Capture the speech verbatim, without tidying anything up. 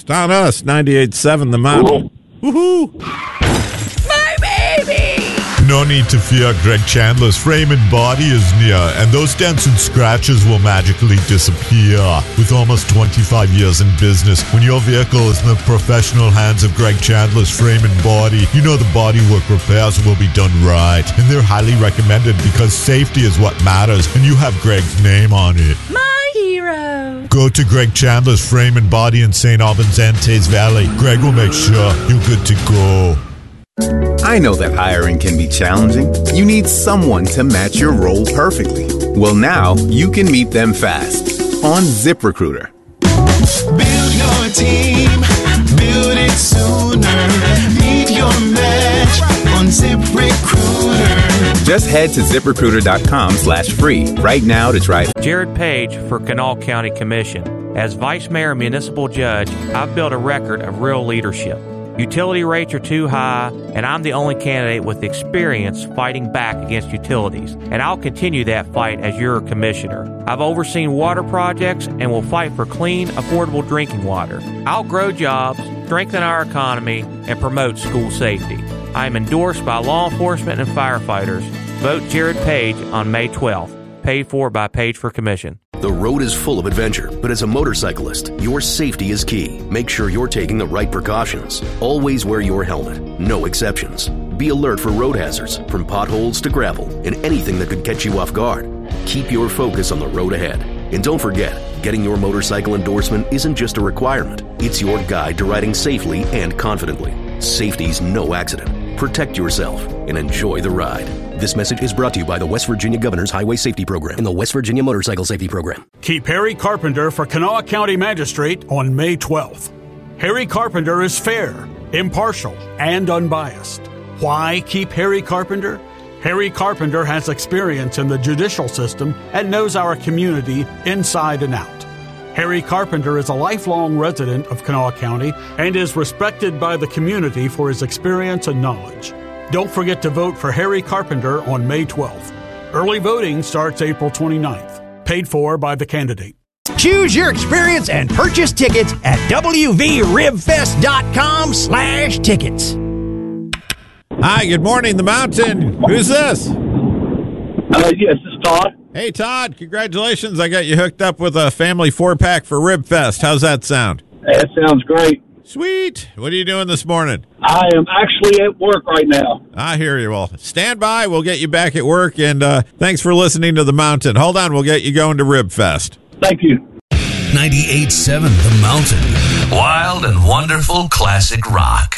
It's on us, ninety-eight point seven The Mountain. Woohoo! My baby! No need to fear. Greg Chandler's Frame and Body is near, and those dents and scratches will magically disappear. With almost twenty-five years in business, when your vehicle is in the professional hands of Greg Chandler's Frame and Body, you know the bodywork repairs will be done right. And they're highly recommended because safety is what matters, and you have Greg's name on it. My hero! Go to Greg Chandler's Frame and Body in Saint Albans and Taze Valley. Greg will make sure you're good to go. I know that hiring can be challenging. You need someone to match your role perfectly. Well, now you can meet them fast on ZipRecruiter. Build your team, build it sooner. Meet your match on ZipRecruiter. Just head to ZipRecruiter.com slash free right now to try. Jared Page for Kanawha County Commission. As Vice Mayor and Municipal Judge, I've built a record of real leadership. Utility rates are too high, and I'm the only candidate with experience fighting back against utilities, and I'll continue that fight as your commissioner. I've overseen water projects and will fight for clean, affordable drinking water. I'll grow jobs, strengthen our economy, and promote school safety. I am endorsed by law enforcement and firefighters. Vote Jared Page on May twelfth. Paid for by Page for Commission. The road is full of adventure, but as a motorcyclist, your safety is key. Make sure you're taking the right precautions. Always wear your helmet. No exceptions. Be alert for road hazards, from potholes to gravel, and anything that could catch you off guard. Keep your focus on the road ahead. And don't forget, getting your motorcycle endorsement isn't just a requirement. It's your guide to riding safely and confidently. Safety's no accident. Protect yourself and enjoy the ride. This message is brought to you by the West Virginia Governor's Highway Safety Program and the West Virginia Motorcycle Safety Program. Keep Harry Carpenter for Kanawha County Magistrate on May twelfth. Harry Carpenter is fair, impartial, and unbiased. Why keep Harry Carpenter? Harry Carpenter has experience in the judicial system and knows our community inside and out. Harry Carpenter is a lifelong resident of Kanawha County and is respected by the community for his experience and knowledge. Don't forget to vote for Harry Carpenter on May twelfth. Early voting starts April twenty-ninth. Paid for by the candidate. Choose your experience and purchase tickets at wvribfest.com slash tickets. Hi, good morning, The Mountain. Who's this? Uh, yes, this is Todd. Hey, Todd, congratulations. I got you hooked up with a family four-pack for Rib Fest. How's that sound? That sounds great. Sweet. What are you doing this morning? I am actually at work right now. I hear you. Well, stand by. We'll get you back at work, and uh, thanks for listening to The Mountain. Hold on. We'll get you going to Rib Fest. Thank you. ninety-eight point seven The Mountain. Wild and wonderful classic rock.